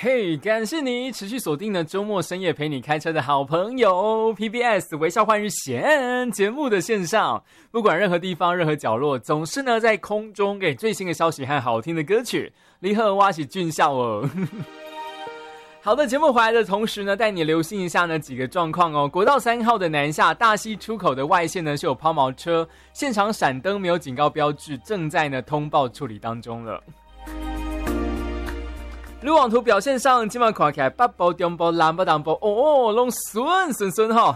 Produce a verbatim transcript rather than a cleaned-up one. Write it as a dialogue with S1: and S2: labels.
S1: 嘿、hey, 感谢你持续锁定了周末深夜陪你开车的好朋友 P B S 微笑换日线节目的线上，不管任何地方任何角落，总是呢在空中给最新的消息和好听的歌曲。你好，我是俊孝哦。好的，节目回来的同时呢，带你留心一下呢几个状况哦。国道三号的南下大溪出口的外线呢是有抛锚车，现场闪灯没有警告标志，正在呢通报处理当中了。路网图表现上，今晚看起来北部、中部、南部、东部，哦，拢顺顺顺哈。